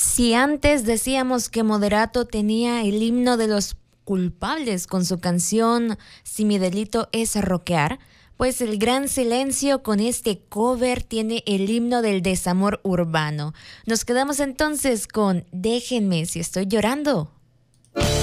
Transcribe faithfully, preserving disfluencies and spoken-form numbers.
Si antes decíamos que Moderato tenía el himno de los culpables con su canción Si mi delito es rockear, pues el Gran Silencio con este cover tiene el himno del desamor urbano. Nos quedamos entonces con Déjenme si estoy llorando.